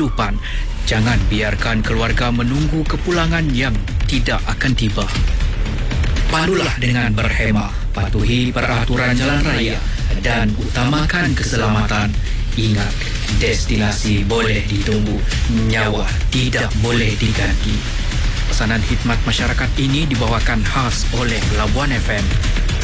kehidupan. Jangan biarkan keluarga menunggu kepulangan yang tidak akan tiba. Pandulah dengan berhemah, patuhi peraturan jalan raya dan utamakan keselamatan. Ingat, destinasi boleh ditunggu, nyawa tidak boleh diganti. Pesanan khidmat masyarakat ini dibawakan khas oleh Labuan FM.